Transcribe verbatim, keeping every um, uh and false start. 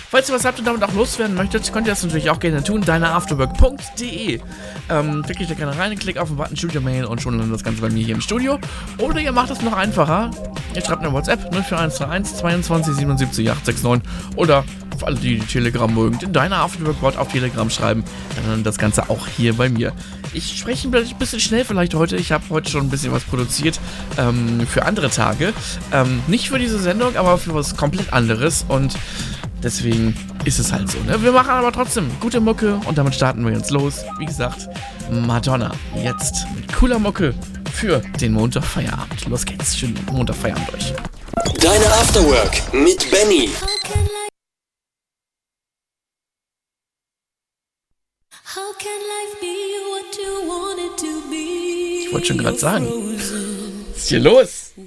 Falls ihr was habt und damit auch loswerden möchtet, könnt ihr das natürlich auch gerne tun. deineafterwork punkt de ähm, Klickt da gerne rein, klickt auf den Button Studio Mail und schon landet das Ganze bei mir hier im Studio. Oder ihr macht es noch einfacher. Ihr schreibt eine WhatsApp null vier eins drei eins zweiundzwanzig siebenundsiebzig acht sechs neun oder für alle, die die Telegram mögen, den Deiner Afterwork Bot auf Telegram schreiben. Dann landet das Ganze auch hier bei mir. Ich spreche ein bisschen schnell vielleicht heute. Ich habe heute schon ein bisschen was produziert ähm, für andere Tage. Ähm, nicht für diese Sendung, aber für was komplett anderes. Und deswegen ist es halt so, ne? Wir machen aber trotzdem gute Mucke und damit starten wir jetzt los. Wie gesagt, Madonna jetzt mit cooler Mucke für den Montagfeierabend. Los geht's, schönen Montagfeierabend euch. Deine Afterwork mit Benny. Ich wollte schon gerade sagen, was ist hier los?